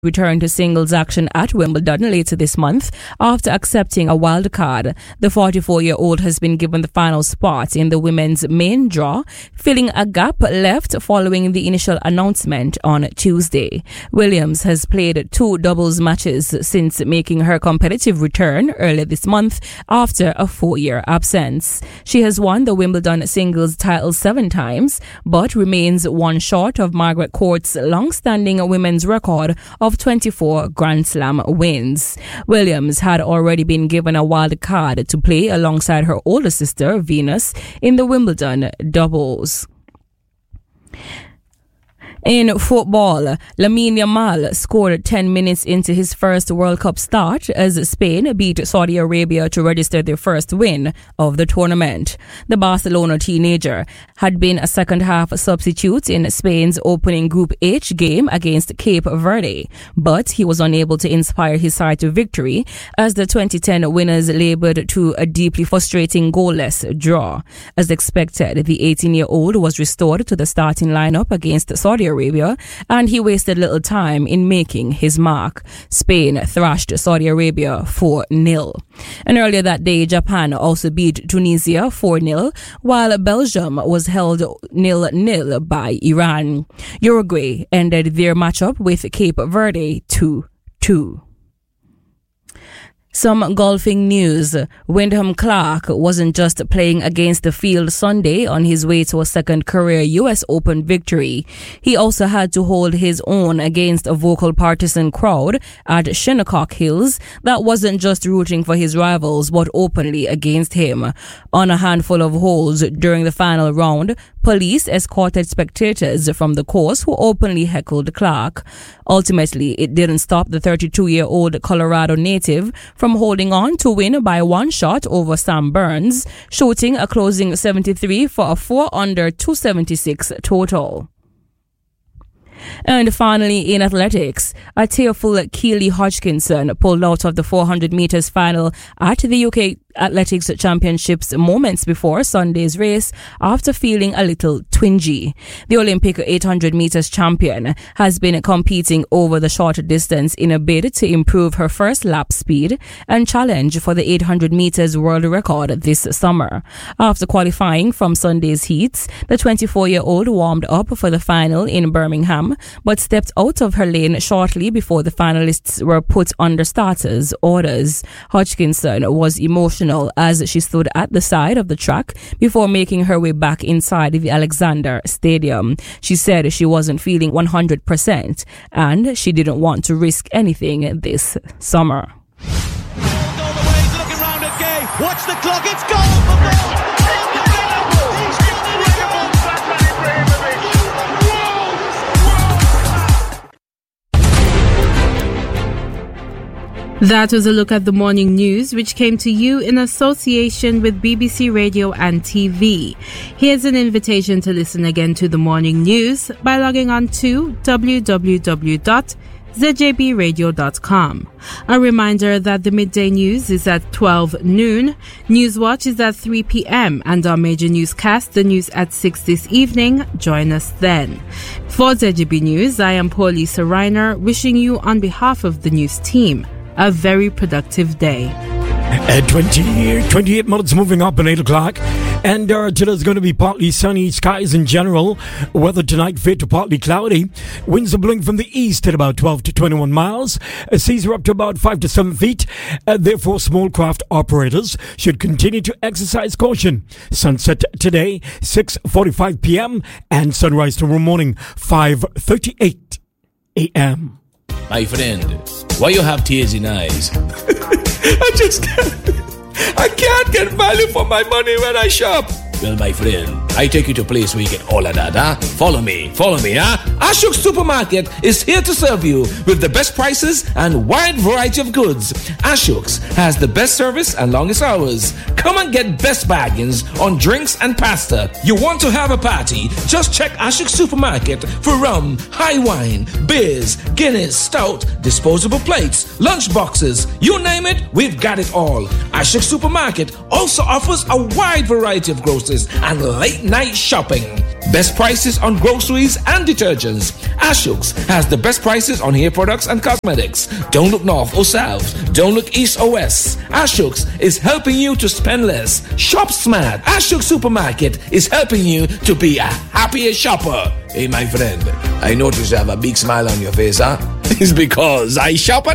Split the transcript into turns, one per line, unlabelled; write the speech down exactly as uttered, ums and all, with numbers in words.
return to singles action at Wimbledon later this month after accepting a wild card. The forty-four-year-old has been given the final spot in the women's main draw, filling a gap left following the initial announcement on Tuesday. Williams has played two doubles matches since making her competitive return earlier this month after a four-year absence. She has won the Wimbledon singles title seven times, but remains one short of Margaret Court's long-standing women's record of twenty-four Grand Slam wins. Williams had already been given a wild card to play alongside her older sister, Venus, in the Wimbledon doubles. In football, Lamine Yamal scored ten minutes into his first World Cup start as Spain beat Saudi Arabia to register their first win of the tournament. The Barcelona teenager had been a second-half substitute in Spain's opening Group H game against Cape Verde, but he was unable to inspire his side to victory as the twenty ten winners labored to a deeply frustrating goalless draw. As expected, the eighteen-year-old was restored to the starting lineup against Saudi Arabia, and he wasted little time in making his mark. Spain thrashed Saudi Arabia four nil. And earlier that day, Japan also beat Tunisia four nil, while Belgium was held nil nil by Iran. Uruguay ended their matchup with Cape Verde two two. Some golfing news. Wyndham Clark wasn't just playing against the field Sunday on his way to a second career U S Open victory. He also had to hold his own against a vocal partisan crowd at Shinnecock Hills that wasn't just rooting for his rivals but openly against him. On a handful of holes during the final round, police escorted spectators from the course who openly heckled Clark. Ultimately, it didn't stop the thirty-two-year-old Colorado native from holding on to win by one shot over Sam Burns, shooting a closing seventy-three for a four under two seventy-six total. And finally, in athletics, a tearful Keely Hodgkinson pulled out of the four hundred meters final at the U K Athletics Championships moments before Sunday's race after feeling a little twingy. The Olympic eight hundred meters champion has been competing over the short distance in a bid to improve her first lap speed and challenge for the eight hundred meters world record this summer. After qualifying from Sunday's heats, the twenty-four-year-old warmed up for the final in Birmingham, but stepped out of her lane shortly before the finalists were put under starters' orders. Hodgkinson was emotional as she stood at the side of the track before making her way back inside the Alexander Stadium. She said she wasn't feeling one hundred percent and she didn't want to risk anything this summer.
All the way, looking round at Gay. Watch the clock, it's goal for Bill.
That was a look at the morning news, which came to you in association with B B C Radio and T V. Here's an invitation to listen again to the morning news by logging on to w w w dot z j b radio dot com. A reminder that the midday news is at twelve noon, Newswatch is at three p.m. and our major newscast, the news at six this evening. Join us then. For Z J B News, I am Paulisa Reiner, wishing you on behalf of the news team a very productive day.
At twenty, twenty-eight minutes moving up at eight o'clock. And uh, today's going to be partly sunny skies in general. Weather tonight fair to partly cloudy. Winds are blowing from the east at about twelve to twenty-one miles. Uh, seas are up to about five to seven feet. Uh, therefore, small craft operators should continue to exercise caution. Sunset today, six forty-five p.m. and sunrise tomorrow morning, five thirty-eight a.m.
My friend, why you have tears in eyes?
I just can't. I can't get value for my money when I shop.
Well, my friend, I take you to a place where you get all of that, huh? Follow me, follow me, huh?
Ashok Supermarket is here to serve you with the best prices and wide variety of goods. Ashok's has the best service and longest hours. Come and get best bargains on drinks and pasta. You want to have a party? Just check Ashok Supermarket for rum, high wine, beers, Guinness, stout, disposable plates, lunch boxes. You name it, we've got it all. Ashok Supermarket also offers a wide variety of groceries and late night shopping. Best prices on groceries and detergents. Ashooks has the best prices on hair products and cosmetics. Don't look north or south. Don't look east or west. Ashooks is helping you to spend less. Shop smart. Ashooks Supermarket is helping you to be a happier shopper.
Hey, my friend, I notice you have a big smile on your face, huh? It's because I shop at